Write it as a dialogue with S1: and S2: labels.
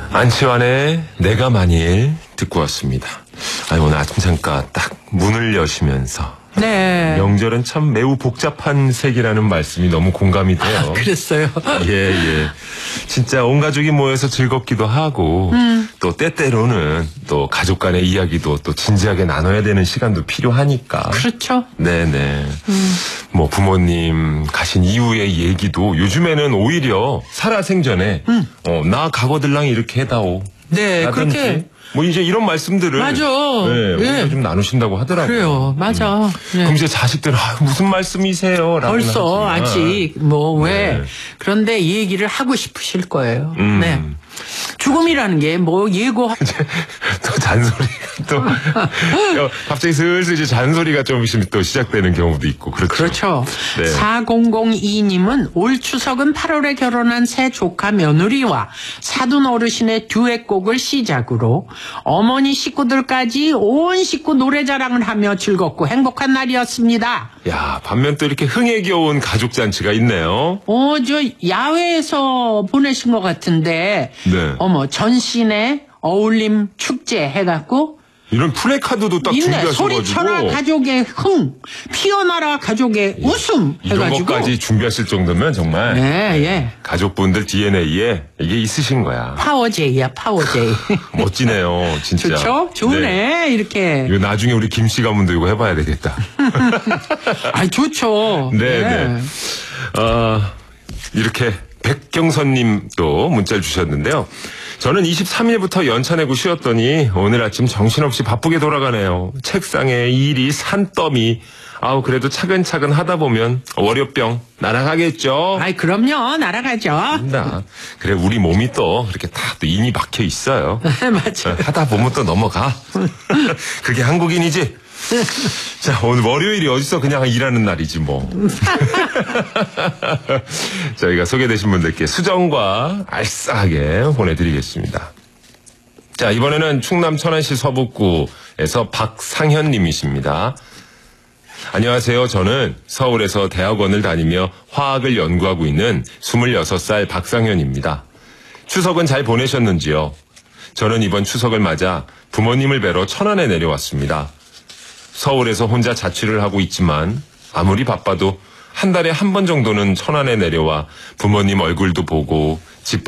S1: 안치환의 내가 만일 듣고 왔습니다. 아니, 오늘 아침 잠깐 딱 문을 여시면서
S2: 네.
S1: 명절은 참 매우 복잡한 색이라는 말씀이 너무 공감이 돼요.
S2: 그랬어요.
S1: 예. 진짜 온 가족이 모여서 즐겁기도 하고 또 때때로는 또 가족 간의 이야기도 또 진지하게 나눠야 되는 시간도 필요하니까.
S2: 그렇죠.
S1: 네네. 뭐 부모님 가신 이후의 얘기도 요즘에는 오히려 살아생전에 나 과거들랑 이렇게 해다오.
S2: 네,
S1: 라든지
S2: 그렇게.
S1: 뭐 이제 이런 말씀들을
S2: 맞아.
S1: 네,
S2: 예.
S1: 좀 나누신다고 하더라고요.
S2: 그래요. 맞아. 예.
S1: 그럼 이제 자식들은 무슨 말씀이세요? 라고는
S2: 벌써
S1: 하지만.
S2: 아직 뭐 왜.
S1: 네.
S2: 그런데 이 얘기를 하고 싶으실 거예요.
S1: 음.
S2: 네. 죽음이라는 게 뭐 예고.
S1: 또 잔소리가 또 갑자기 슬슬 이제 잔소리가 좀 있으면 또 시작되는 경우도 있고 그렇죠.
S2: 그렇죠.
S1: 네.
S2: 4002님은 올 추석은 8월에 결혼한 새 조카 며느리와 사돈 어르신의 듀엣곡을 시작으로 어머니 식구들까지 온 식구 노래자랑을 하며 즐겁고 행복한 날이었습니다.
S1: 야, 반면 또 이렇게 흥에 겨운 가족 잔치가 있네요.
S2: 저 야외에서 보내신 것 같은데
S1: 네.
S2: 전신에 어울림 축제 해갖고
S1: 이런 플래카드도 딱
S2: 있네.
S1: 준비하셔가지고
S2: 소리쳐라 가족의 흥, 피어나라 가족의 웃음
S1: 이런
S2: 해가지고.
S1: 것까지 준비하실 정도면 정말
S2: 네, 예.
S1: 가족분들 DNA에 이게 있으신 거야.
S2: 파워제이야, 파워제이.
S1: 멋지네요, 진짜.
S2: 좋죠? 좋네, 이렇게.
S1: 이거 나중에 우리 김씨 가문도 이거 해봐야 되겠다.
S2: 좋죠.
S1: 네. 이렇게 백경선님 또 문자를 주셨는데요. 저는 23일부터 연차 내고 쉬었더니 오늘 아침 정신없이 바쁘게 돌아가네요. 책상에 일이 산더미. 그래도 차근차근 하다 보면 월요병 날아가겠죠.
S2: 그럼요, 날아가죠.
S1: 그래, 우리 몸이 또 이렇게 다 또 인이 박혀 있어요.
S2: 맞아.
S1: 하다 보면 또 넘어가. 그게 한국인이지. 자, 오늘 월요일이 어디서 그냥 일하는 날이지 뭐. 저희가 소개되신 분들께 수정과 알싸하게 보내드리겠습니다. 자, 이번에는 충남 천안시 서북구에서 박상현 님이십니다. 안녕하세요. 저는 서울에서 대학원을 다니며 화학을 연구하고 있는 26살 박상현입니다. 추석은 잘 보내셨는지요? 저는 이번 추석을 맞아 부모님을 뵈러 천안에 내려왔습니다. 서울에서 혼자 자취를 하고 있지만 아무리 바빠도 한 달에 한 번 정도는 천안에 내려와 부모님 얼굴도 보고 집